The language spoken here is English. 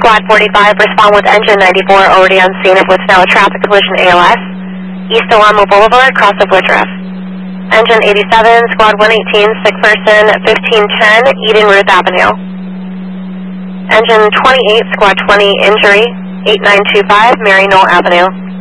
Squad 45, respond with engine 94 already on scene of what's now a traffic collision ALS, East Alamo Boulevard, cross of Woodruff. Engine 87, Squad 118, sick person 1510, Eden Ruth Avenue. Engine 28, Squad 20, injury 8925, Mary Knoll Avenue.